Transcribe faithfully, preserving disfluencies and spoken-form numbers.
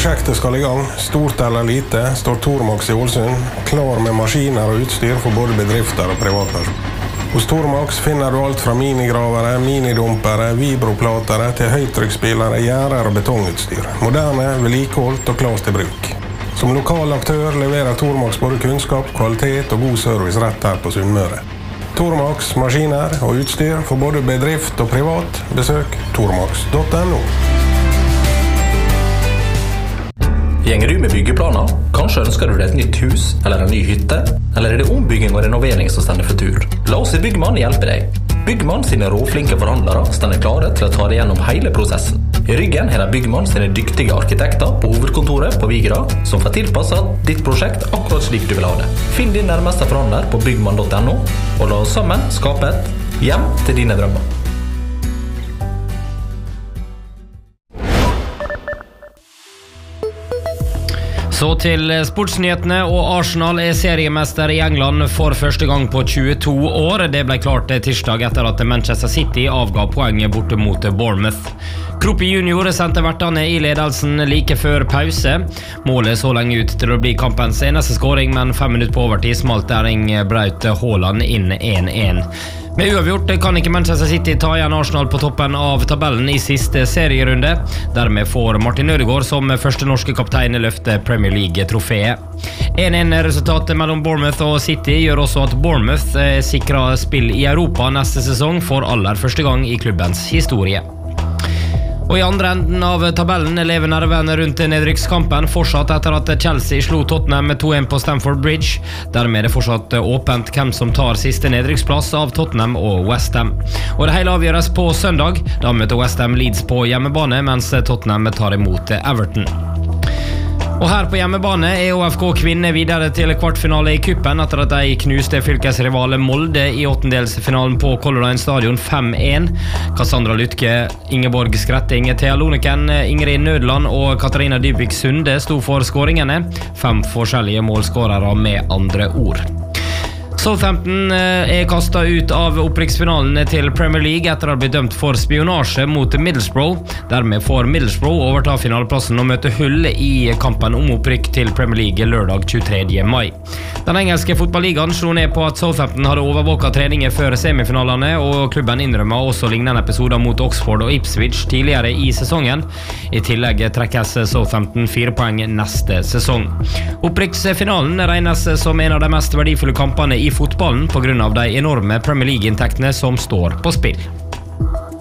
Prosjektet skal i gang, stort eller lite, står Tormax i Ålesund, klar med maskiner og utstyr for både bedrifter og privatpersoner. Hos Tormax finner du alt fra minigravere, minidumpere, vibroplatere til høytrykksspillere, gjerder og betongutstyr. Moderne, vedlikeholdt og klart til bruk. Som lokal aktør leverer Tormax både kunnskap, kvalitet og god service rett her på Sunnmøre. Tormax, maskiner og utstyr for både bedrift og privat. Besøk tormax punktum no. Gjenger du med byggeplaner? Kanskje ønsker du deg et nytt hus eller en ny hytte? Eller er det ombygging og renovering som stender for tur? La oss i Byggmann hjelpe deg. Byggmann sine råflinke forhandlere stender klare til å ta deg gjennom hele prosessen. I ryggen har de Byggmann sine dyktige arkitekter på hovedkontoret på Vigra, som får tilpasset ditt prosjekt akkurat slik du vil ha det. Finn din nærmeste forhandler på byggmann punktum no, og la oss sammen skape et hjem til dine drømmer. Så til sportsnyhetene, og Arsenal er seriemester i England for første gang på tjueto år. Det ble klart tirsdag etter at Manchester City avga poenget borte mot Bournemouth. Kroppi junior sendte vertene i ledelsen like før pause. Målet så lenge ut til å bli kampens eneste skåring, men fem minutter på overtid smalt Erling Braut Haaland inn én én. Med uavgjort kan ikke Manchester City ta igjen Arsenal på toppen av tabellen i siste serierunde. Dermed får Martin Ødegaard som første norske kaptein løfte Premier League-trofeet. én én-resultatet mellom Bournemouth og City gjør også at Bournemouth sikrer spill i Europa neste sesong for aller første gang i klubbens historie. Og i andre enden av tabellen lever nervene rundt nedrykkskampen fortsatt etter at Chelsea slo Tottenham med to én på Stamford Bridge. Dermed er det fortsatt åpent hvem som tar siste nedrykksplass av Tottenham og West Ham. Og det hele avgjøres på søndag. Da møter West Ham Leeds på hjemmebane, mens Tottenham tar imot Everton. Og her på hjemmebane er O F K kvinner videre til kvartfinale i kuppen etter at de knuste fylkesrivale Molde i åttendelsfinalen på Color Line Stadion fem én. Cassandra Lytke, Ingeborg Skretting, Thea Loneken, Ingrid Nødland og Katarina Dybvik Sunde sto for skåringene. Fem forskjellige målskårere med andre ord. Southampton er kastet ut av opprykksfinalen til Premier League etter å ha blitt dømt for spionasje mot Middlesbrough. Dermed får Middlesbrough overta finaleplassen og møte Hull i kampen om opprykk til Premier League lørdag tjuetredje mai. Den engelske fotballigaen slo ned på at Southampton hadde overvåket treninger før semifinalene, og klubben innrømmer også lignende episoder mot Oxford og Ipswich tidligere i sesongen. I tillegg trekkes Southampton fire poeng neste sesong. Opprykksfinalen regnes som en av de mest verdifulle kampene i fotballen på grunn av de enorme Premier League-inntektene som står på spill.